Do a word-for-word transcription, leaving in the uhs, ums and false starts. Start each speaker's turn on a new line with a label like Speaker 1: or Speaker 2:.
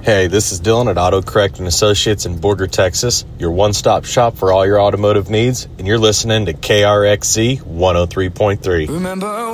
Speaker 1: Hey, this is Dylan at AutoCorrect and Associates in Borger, Texas, your one-stop shop for all your automotive needs, and you're listening to K R X Z one oh three point three.
Speaker 2: Remember